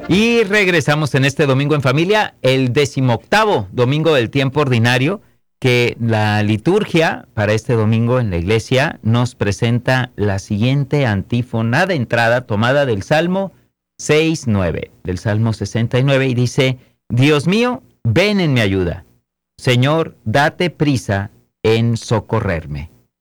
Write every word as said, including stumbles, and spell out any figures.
Y regresamos en este domingo en familia, el decimoctavo domingo del tiempo ordinario, que la liturgia para este domingo en la iglesia nos presenta la siguiente antífona de entrada tomada del Salmo seis nueve, del Salmo sesenta y nueve, y dice: Dios mío, ven en mi ayuda. Señor, date prisa en socorrerme.